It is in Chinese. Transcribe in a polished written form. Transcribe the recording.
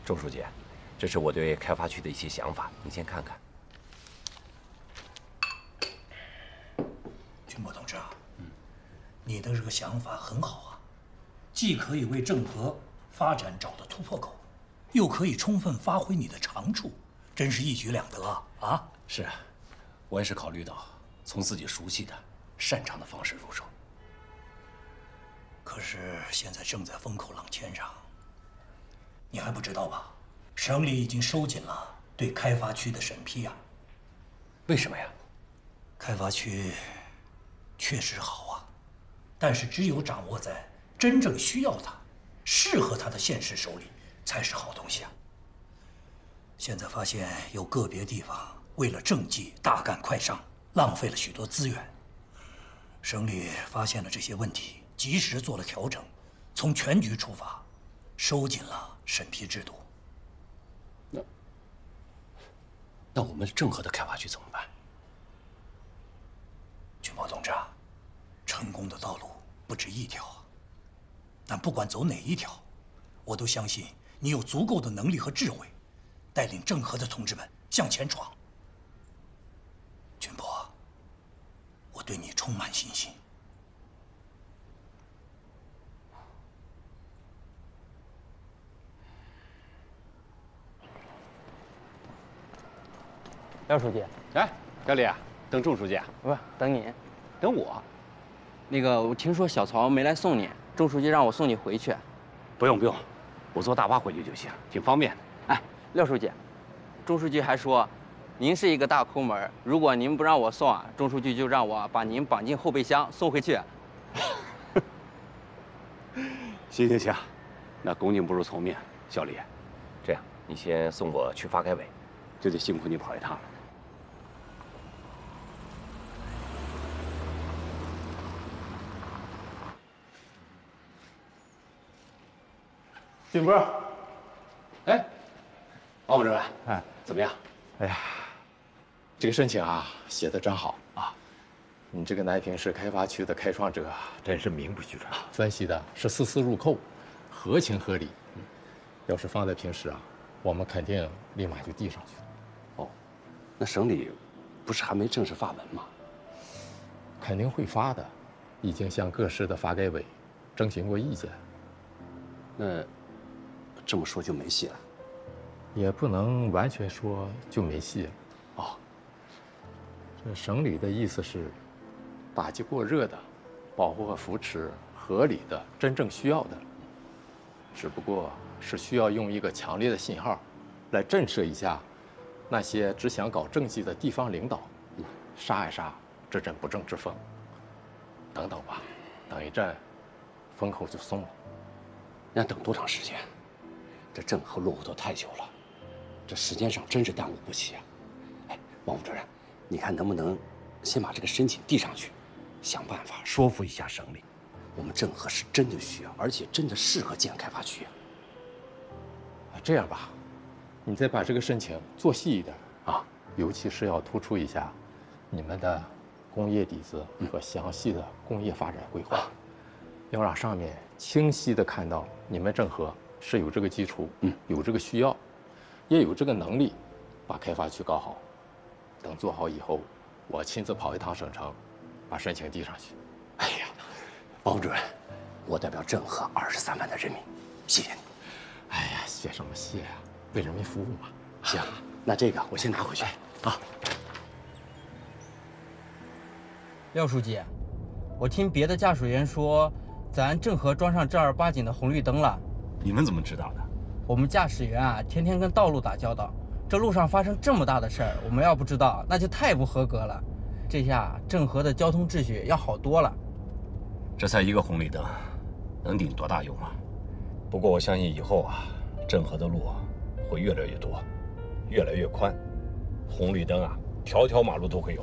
钟书记，这是我对开发区的一些想法，您先看看。 军博同志啊，你的这个想法很好啊，既可以为郑和发展找到突破口，又可以充分发挥你的长处，真是一举两得啊！啊， 是，我也是考虑到从自己熟悉的、擅长的方式入手。 可是现在正在风口浪尖上，你还不知道吧？省里已经收紧了对开发区的审批啊。 为什么呀？ 开发区确实好啊，但是只有掌握在真正需要它、适合它的县市手里，才是好东西啊。现在发现有个别地方为了政绩大干快上，浪费了许多资源。省里发现了这些问题，及时做了调整，从全局出发，收紧了审批制度。 那我们郑和的开发区怎么办？ 军博同志啊，成功的道路不止一条啊。但不管走哪一条，我都相信你有足够的能力和智慧，带领郑和的同志们向前闯。军博，我对你充满信心。 廖书记， 哎，小李啊，等钟书记啊？ 不，等你。 等我？ 那个，我听说小曹没来送你，钟书记让我送你回去。 不用不用，我坐大巴回去就行，挺方便的。 哎，廖书记，钟书记还说，您是一个大抠门，如果您不让我送啊，钟书记就让我把您绑进后备箱送回去。 行行行，那恭敬不如从命，小李， 这样，你先送我去发改委， 就得辛苦你跑一趟了。 俊波， 哎，王主任， 哎， 怎么样？ 哎呀，这个申请啊写的真好啊！你这个南平市开发区的开创者真是名不虚传，分析的是丝丝入扣，合情合理。要是放在平时啊，我们肯定立马就递上去了。 哦，那省里不是还没正式发文吗？ 肯定会发的，已经向各市的发改委征询过意见。 那这么说就没戏了？ 也不能完全说就没戏了。 哦， 这省里的意思是，打击过热的，保护和扶持合理的、真正需要的。只不过是需要用一个强烈的信号，来震慑一下那些只想搞政绩的地方领导，杀一杀这阵不正之风。等等吧，等一阵，风口就松了。 那等多长时间？这郑和落户都太久了，这时间上真是耽误不起啊！哎，王副主任，你看能不能先把这个申请递上去，想办法说服一下省里，我们郑和是真的需要，而且真的适合建开发区啊！ 这样吧，你再把这个申请做细一点啊， 尤其是要突出一下你们的工业底子和详细的工业发展规划，要让上面清晰地看到你们郑和是有这个基础，有这个需要，也有这个能力，把开发区搞好。等做好以后，我亲自跑一趟省城，把申请递上去。 哎呀，王主任，我代表郑和23万的人民，谢谢你。 哎呀，谢什么谢呀？为人民服务嘛。 行，那这个我先拿回去啊。 廖书记，我听别的驾驶员说，咱郑和装上正儿八经的红绿灯了。 你们怎么知道的？ 我们驾驶员啊，天天跟道路打交道，这路上发生这么大的事儿，我们要不知道，那就太不合格了。这下郑和的交通秩序要好多了。 这才一个红绿灯，能顶多大用啊？不过我相信以后啊，郑和的路会越来越多，越来越宽，红绿灯啊，条条马路都会有。